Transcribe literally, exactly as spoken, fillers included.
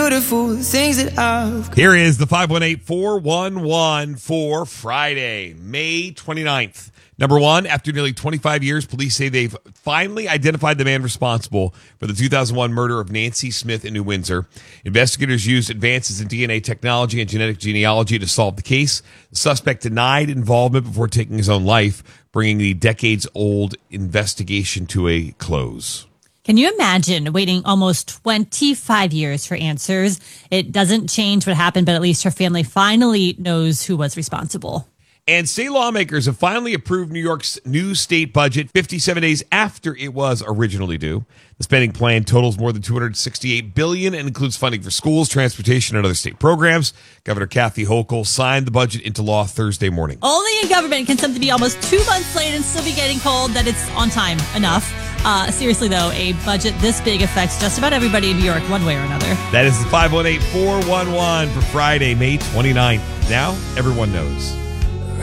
beautiful things that I've... Here is the five one eight, four one one for Friday, May twenty-ninth. Number one, after nearly twenty-five years, police say they've finally identified the man responsible for the two thousand one murder of Nancy Smith in New Windsor. Investigators used advances in D N A technology and genetic genealogy to solve the case. The suspect denied involvement before taking his own life, bringing the decades-old investigation to a close. Can you imagine waiting almost twenty-five years for answers? It doesn't change what happened, but at least her family finally knows who was responsible. And state lawmakers have finally approved New York's new state budget fifty-seven days after it was originally due. The spending plan totals more than two hundred sixty-eight billion dollars and includes funding for schools, transportation, and other state programs. Governor Kathy Hochul signed the budget into law Thursday morning. Only in government can something be almost two months late and still be getting told that it's on time enough. Uh, seriously, though, a budget this big affects just about everybody in New York one way or another. That is the five one eight, four one one for Friday, May twenty-ninth. Now, everyone knows.